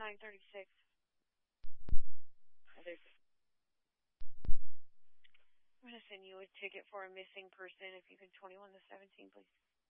936. I'm going to send you a ticket for a missing person if you can 21 to 17, please.